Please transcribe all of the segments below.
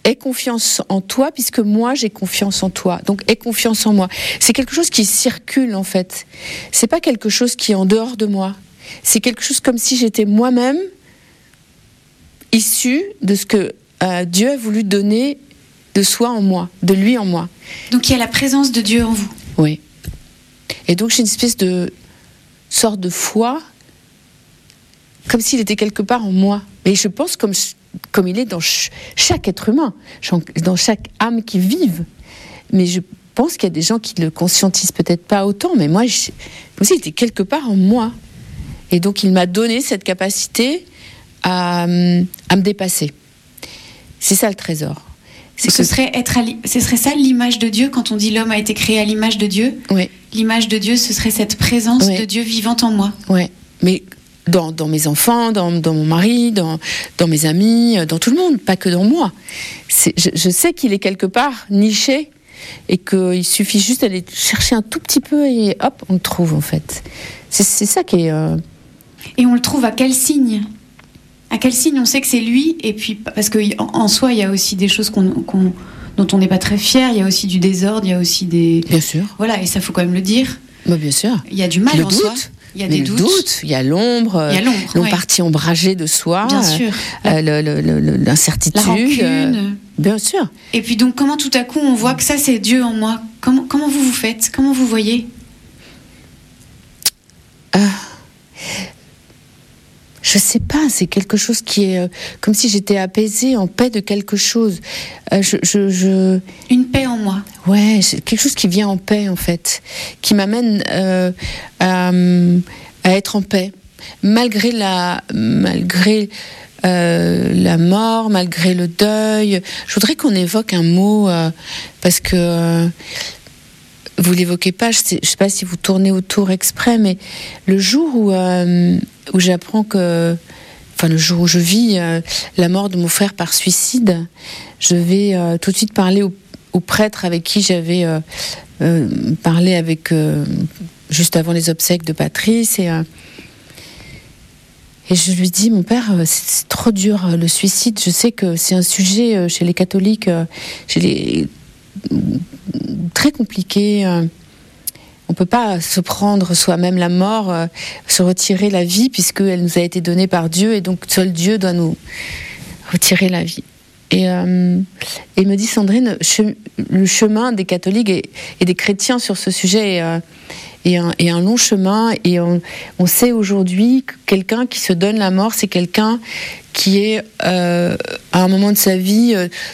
aie confiance en toi, puisque moi j'ai confiance en toi. Donc aie confiance en moi. C'est quelque chose qui circule en fait. C'est pas quelque chose qui est en dehors de moi. C'est quelque chose comme si j'étais moi-même issue de ce que Dieu a voulu donner de soi en moi, de lui en moi. Donc il y a la présence de Dieu en vous. Oui. Et donc j'ai une espèce de sorte de foi, comme s'il était quelque part en moi. Et je pense comme il est dans chaque être humain, dans chaque âme qui vive. Mais je pense qu'il y a des gens qui le conscientisent peut-être pas autant, mais moi, comme s'il était quelque part en moi. Et donc il m'a donné cette capacité à me dépasser. C'est ça le trésor. Ce serait ça l'image de Dieu, quand on dit l'homme a été créé à l'image de Dieu. Oui. L'image de Dieu, ce serait cette présence de Dieu vivante en moi. Oui, mais dans mes enfants, dans mon mari, dans mes amis, dans tout le monde, pas que dans moi. Je sais qu'il est quelque part niché et qu'il suffit juste d'aller chercher un tout petit peu et hop, on le trouve en fait. C'est ça qui est... Et on le trouve à quel signe ? À quel signe on sait que c'est lui ? Et puis, parce qu'en soi, il y a aussi des choses dont on n'est pas très fier, il y a aussi du désordre, il y a aussi des... Bien sûr. Voilà, et ça, faut quand même le dire. Bah, bien sûr. Il y a du mal en soi. Il y a des doutes. Il y a l'ombre. Partie ombragée de soi. Bien sûr. L'incertitude. La rancune. Bien sûr. Et puis donc, comment tout à coup on voit que ça, c'est Dieu en moi ? Comment vous faites ? Comment vous voyez ? Je sais pas, c'est quelque chose qui est comme si j'étais apaisée, en paix de quelque chose. Une paix en moi. Ouais, c'est quelque chose qui vient en paix en fait, qui m'amène à être en paix, malgré la mort, malgré le deuil. Je voudrais qu'on évoque un mot parce que vous l'évoquez pas. Je sais pas si vous tournez autour exprès, mais le jour où j'apprends le jour où je vis la mort de mon frère par suicide, je vais tout de suite parler au prêtre avec qui j'avais parlé juste avant les obsèques de Patrice et je lui dis, mon père, c'est trop dur le suicide. Je sais que c'est un sujet chez les catholiques, très compliqué. On ne peut pas se prendre soi-même la mort, se retirer la vie, puisqu'elle nous a été donnée par Dieu, et donc seul Dieu doit nous retirer la vie. Et il me dit, Sandrine, le chemin des catholiques et des chrétiens sur ce sujet est un long chemin, et on sait aujourd'hui que quelqu'un qui se donne la mort, c'est quelqu'un qui est, à un moment de sa vie,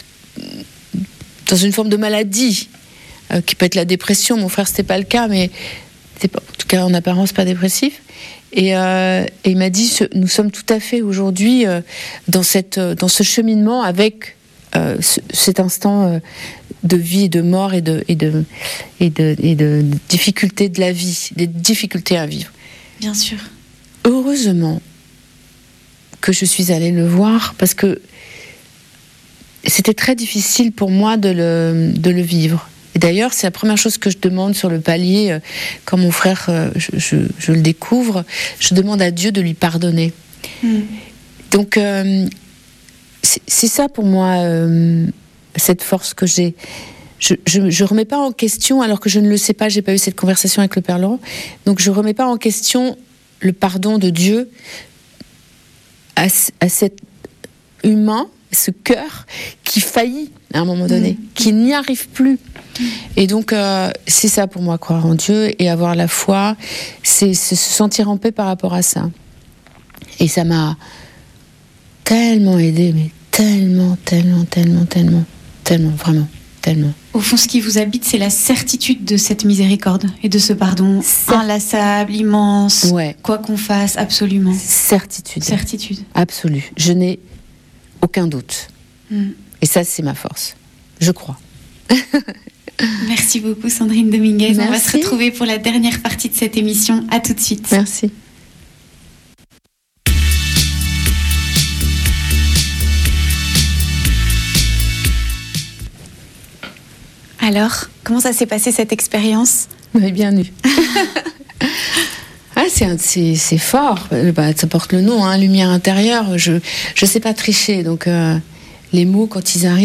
dans une forme de maladie, qui peut être la dépression. Mon frère, c'était pas le cas, mais en tout cas en apparence pas dépressif. Et il m'a dit, nous sommes tout à fait aujourd'hui dans ce cheminement avec cet instant de vie et de mort et de difficultés de la vie, des difficultés à vivre. Bien sûr. Heureusement que je suis allée le voir, parce que c'était très difficile pour moi de le vivre. Et d'ailleurs, c'est la première chose que je demande sur le palier, quand mon frère, je le découvre, je demande à Dieu de lui pardonner. Donc, c'est ça pour moi, cette force que j'ai. Je remets pas en question, alors que je ne le sais pas, j'ai pas eu cette conversation avec le Père Laurent, donc je remets pas en question le pardon de Dieu à cet humain, ce cœur qui faillit à un moment donné, qui n'y arrive plus. Et donc c'est ça pour moi, croire en Dieu et avoir la foi, c'est se sentir en paix par rapport à ça. Et ça m'a tellement aidée, mais tellement, vraiment, tellement. Au fond, ce qui vous habite, c'est la certitude de cette miséricorde et de ce pardon inlassable, immense, quoi qu'on fasse, absolument. Certitude. Absolue. Je n'ai aucun doute. Et ça, c'est ma force. Je crois. Merci beaucoup, Sandrine Dominguez. Merci. On va se retrouver pour la dernière partie de cette émission. À tout de suite. Merci. Alors, comment ça s'est passé cette expérience ? Bien eu. C'est fort. Ça porte le nom, lumière intérieure. Je sais pas tricher, donc les mots, quand ils arrivent,